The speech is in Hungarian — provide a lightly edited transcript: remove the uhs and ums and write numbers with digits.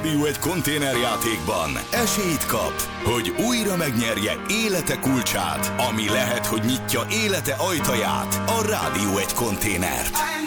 Rádió egy konténerjátékban esélyt kap, hogy újra megnyerje élete kulcsát, ami lehet, hogy nyitja élete ajtaját, a Rádió egy konténert.